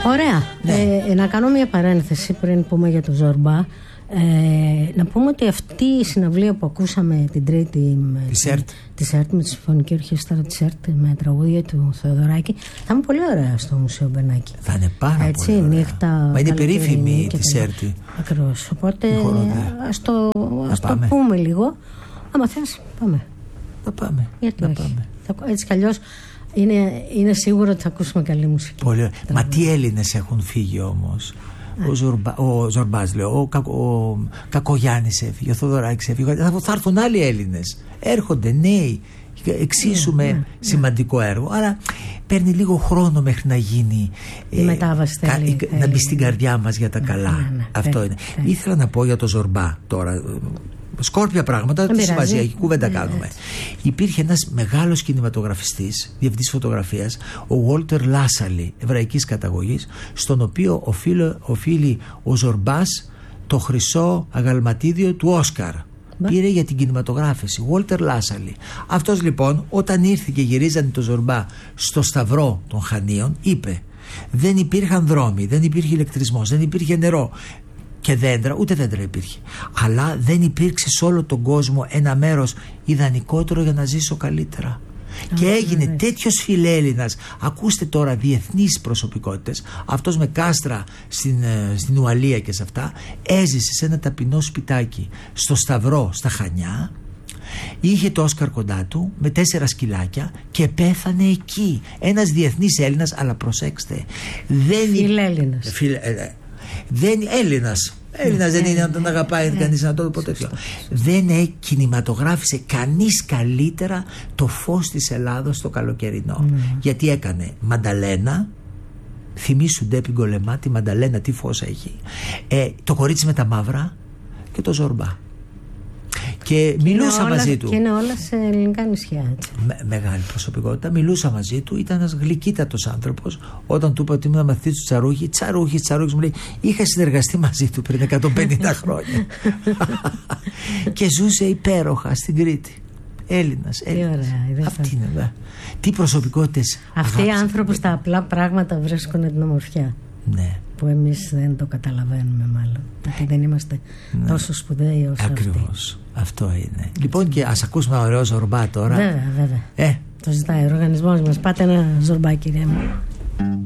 Ωραία. Να κάνω μια παρένθεση πριν πούμε για το Ζορμπά. Να πούμε ότι αυτή η συναυλία που ακούσαμε την Τρίτη της ΕΡΤ με τη Συμφωνική Ορχήστρα της ΕΡΤ με τραγούδια του Θεοδωράκη θα είναι πολύ ωραία στο Μουσείο Μπενάκη. Θα είναι πάρα πολύ ωραία. Νύχτα, μα είναι περίφημη της ΕΡΤ. Ακριβώς. Οπότε ας το πούμε λίγο. Άμα θες πάμε. Να πάμε. Γιατί όχι. Έτσι κι αλλιώς είναι σίγουρο ότι θα ακούσουμε καλή μουσική. Πολύ ωραία. Μα τι Έλληνες έχουν φύγει όμως. Ο Ζορμπάς, λέω, ο Κακογιάννης έφυγε, ο Θοδωράκης έφυγε. Θα έρθουν άλλοι Έλληνες. Έρχονται νέοι, εξίσου με σημαντικό έργο. Αλλά παίρνει λίγο χρόνο μέχρι να γίνει. Η μετάβαση να μπει στην καρδιά μας για τα καλά. Αυτό είναι. Ήθελα να πω για το Ζορμπά τώρα. Σκόρπια πράγματα, τι σημασία έχει, κουβέντα κάνουμε. Υπήρχε ένας μεγάλος κινηματογραφιστής, διευθυντής φωτογραφίας, ο Walter Lassally, εβραϊκής καταγωγής, στον οποίο οφείλει ο Ζορμπάς το χρυσό αγαλματίδιο του Όσκαρ. Πήρε για την κινηματογράφηση, Walter Lassally. Αυτός λοιπόν, όταν ήρθε και γυρίζανε το Ζορμπά στο Σταυρό των Χανίων, είπε: δεν υπήρχαν δρόμοι, δεν υπήρχε ηλεκτρισμός, δεν υπήρχε νερό και δέντρα, ούτε δέντρα υπήρχε. Αλλά δεν υπήρξε σε όλο τον κόσμο ένα μέρος ιδανικότερο για να ζήσω καλύτερα. Και έγινε τέτοιος φιλέλληνας. Ακούστε τώρα διεθνείς προσωπικότητες. Αυτός με κάστρα στην Ουαλία και σε αυτά έζησε σε ένα ταπεινό σπιτάκι στο Σταυρό στα Χανιά. Είχε το Όσκαρ κοντά του με 4 σκυλάκια και πέθανε εκεί. Ένας διεθνής Έλληνας, αλλά προσέξτε, Φιλέλληνας. Έλληνας δεν είναι να τον αγαπάει κανείς να το πω τέτοιο. Δεν κινηματογράφησε κανείς καλύτερα το φως της Ελλάδος στο καλοκαιρινό. Γιατί έκανε Μανταλένα. Θυμήσου Ντέπι Γκολεμά, τη Μανταλένα τι φως έχει. Το κορίτσι με τα μαύρα και το Ζορμπά. Και μιλούσα μαζί του. Και είναι όλα σε ελληνικά νησιά. Μεγάλη προσωπικότητα. Μιλούσα μαζί του. Ήταν ένας γλυκύτατος άνθρωπος. Όταν του είπα ότι ήμουν μαθητής του Τσαρούχη, Τσαρούχη, μου λέει: είχα συνεργαστεί μαζί του πριν 150 χρόνια. Και ζούσε υπέροχα στην Κρήτη. Έλληνας. Αυτή είναι. Τι προσωπικότητες. Αυτοί οι άνθρωποι στα απλά πράγματα βρίσκουν την ομορφιά. Ναι. Που εμείς δεν το καταλαβαίνουμε μάλλον. Γιατί δεν είμαστε τόσο σπουδαίοι όσο ακριβώς. Αυτό είναι. Λοιπόν, και ας ακούσουμε ένα ωραίο Ζορμπά τώρα. Βέβαια. Το ζητάει ο οργανισμός μας. Πάτε ένα Ζορμπά, κυρία μου.